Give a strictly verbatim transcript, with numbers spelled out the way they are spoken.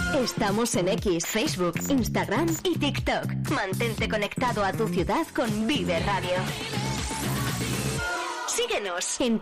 Estamos en X, Facebook, Instagram y TikTok. Mantente conectado a tu ciudad con Vive Radio. Síguenos en